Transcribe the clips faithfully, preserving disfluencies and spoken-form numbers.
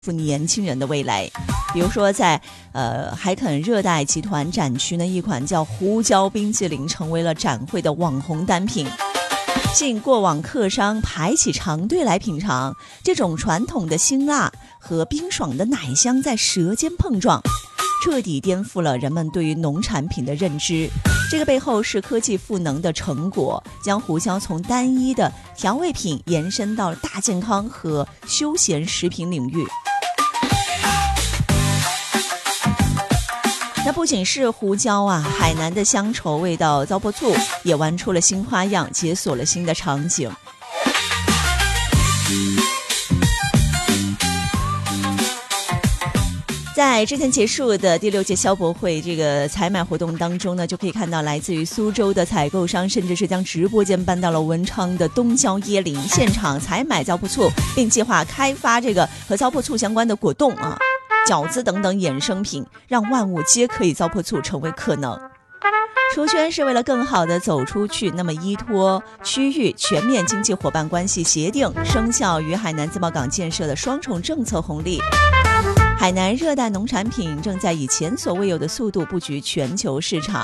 年轻人的未来。比如说在呃海肯热带集团展区呢，一款叫胡椒冰淇淋成为了展会的网红单品，吸引过往客商排起长队来品尝。这种传统的辛辣和冰爽的奶香在舌尖碰撞，彻底颠覆了人们对于农产品的认知。这个背后是科技赋能的成果，将胡椒从单一的调味品延伸到大健康和休闲食品领域。那不仅是胡椒啊，海南的乡愁味道糟粕醋也玩出了新花样，解锁了新的场景。在之前结束的第六届消博会这个采买活动当中呢，就可以看到来自于苏州的采购商甚至是将直播间搬到了文昌的东郊椰林，现场采买糟粕醋，并计划开发这个和糟粕醋相关的果冻啊、饺子等等衍生品，让万物皆可以糟粕醋成为可能。出圈是为了更好地走出去，那么依托区域全面经济伙伴关系协定生效与海南自贸港建设的双重政策红利，海南热带农产品正在以前所未有的速度布局全球市场。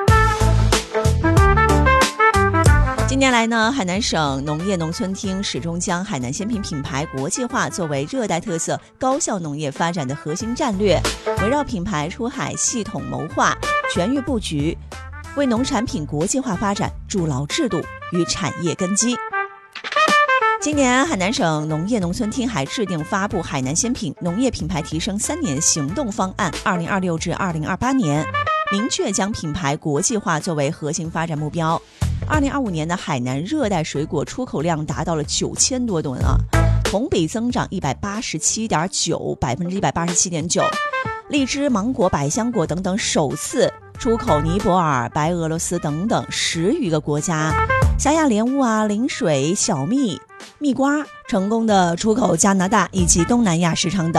近年来呢，海南省农业农村厅始终将海南鲜品品牌国际化作为热带特色高效农业发展的核心战略，围绕品牌出海系统谋划、全域布局，为农产品国际化发展筑牢制度与产业根基。今年海南省农业农村厅还制定发布海南鲜品农业品牌提升三年行动方案二零二六至二零二八年，明确将品牌国际化作为核心发展目标。二零二五年的海南热带水果出口量达到了九千多吨啊，同比增长一百八十七点九百分之一百八十七点九。荔枝、芒果、百香果等等首次出口尼泊尔、白俄罗斯等等十余个国家，霞亚莲雾啊、灵水、小蜜、蜜瓜成功的出口加拿大以及东南亚市场等。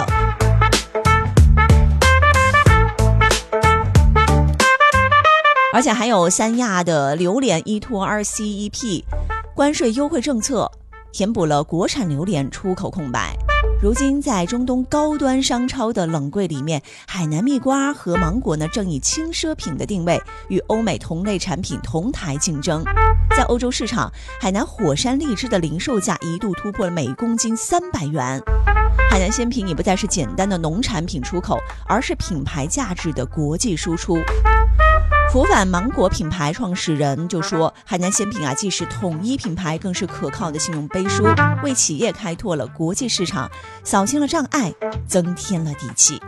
而且还有三亚的榴莲依托 R C E P 关税优惠政策，填补了国产榴莲出口空白。如今在中东高端商超的冷柜里面，海南蜜瓜和芒果呢正以轻奢品的定位与欧美同类产品同台竞争。在欧洲市场，海南火山荔枝的零售价一度突破了每公斤三百元。海南鲜品也不再是简单的农产品出口，而是品牌价值的国际输出。福反芒果品牌创始人就说，海南鲜品啊，既是统一品牌，更是可靠的信用背书，为企业开拓了国际市场，扫清了障碍，增添了底气。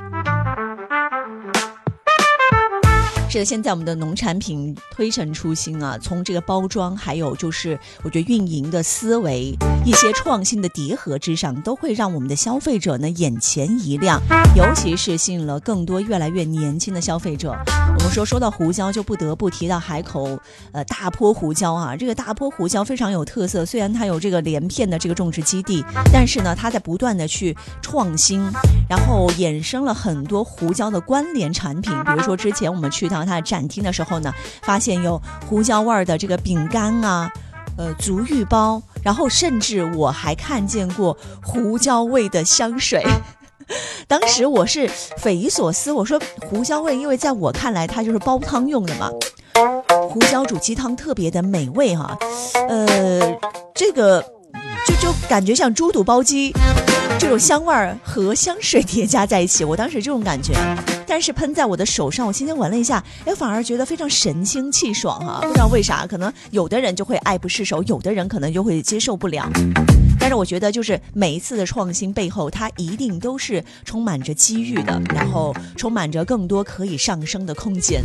是的，现在我们的农产品推陈出新啊，从这个包装，还有就是我觉得运营的思维，一些创新的叠合之上，都会让我们的消费者呢眼前一亮，尤其是吸引了更多越来越年轻的消费者。我们说说到胡椒，就不得不提到海口呃大坡胡椒啊，这个大坡胡椒非常有特色，虽然它有这个连片的这个种植基地，但是呢，它在不断的去创新，然后衍生了很多胡椒的关联产品。比如说之前我们去到它的展厅的时候呢，发现有胡椒味的这个饼干啊，呃足浴包，然后甚至我还看见过胡椒味的香水。当时我是匪夷所思，我说胡椒味，因为在我看来它就是煲汤用的嘛，胡椒煮鸡汤特别的美味哈、啊，呃，这个就就感觉像猪肚包鸡，这种香味儿和香水叠加在一起，我当时这种感觉。但是喷在我的手上，我今天闻了一下，哎，反而觉得非常神清气爽哈、啊，不知道为啥，可能有的人就会爱不释手，有的人可能就会接受不了。但是我觉得就是每一次的创新背后，它一定都是充满着机遇的，然后充满着更多可以上升的空间。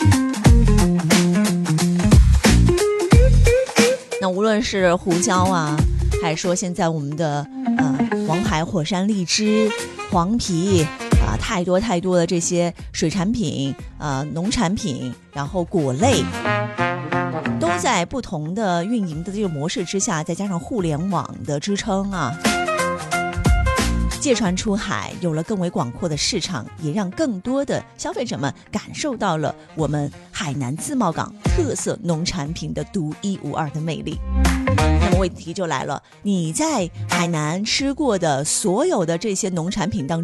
那无论是胡椒啊，还是说现在我们的呃黄海火山荔枝、黄皮啊、呃，太多太多的这些水产品、呃农产品，然后果类。都在不同的运营的这个模式之下，再加上互联网的支撑啊，借船出海，有了更为广阔的市场，也让更多的消费者们感受到了我们海南自贸港特色农产品的独一无二的魅力。那么么问题就来了，你在海南吃过的所有的这些农产品当中